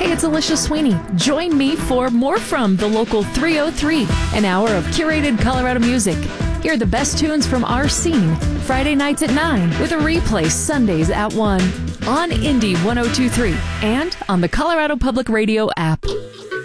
Hey, it's Alicia Sweeney. Join me for more from the local 303, an hour of curated Colorado music. Hear the best tunes from our scene Friday nights at 9 with a replay Sundays at 1 on Indie 1023 and on the Colorado Public Radio app.